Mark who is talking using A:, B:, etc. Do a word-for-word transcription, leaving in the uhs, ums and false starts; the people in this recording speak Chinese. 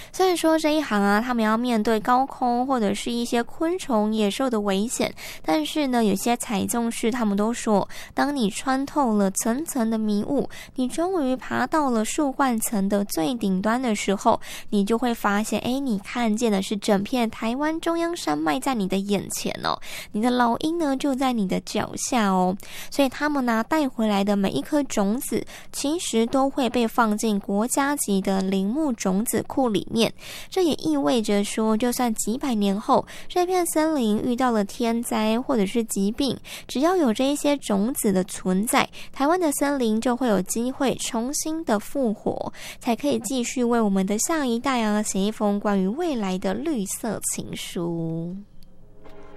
A: 虽然说这一行啊，他们要面对高空或者是一些昆虫、野兽的危险，但是呢，有些采种师他们都说，当你穿透了层层的迷雾，你终于爬到了树冠层的最顶端的时候，你就会发现，哎，你看见的是整片台湾中央山脉在你的眼前哦，你的老鹰呢就在你的脚下哦，所以他们呢带回来的每一颗种子，其实都会被放进国家级的林木种子库里面。这也意味着说，就算几百年后这片森林遇到了天灾或者是疾病，只要有这一些种子的存在，台湾的森林就会有机会重新的复活，才可以继续为我们的下一代啊写一封关于未来的绿色情书。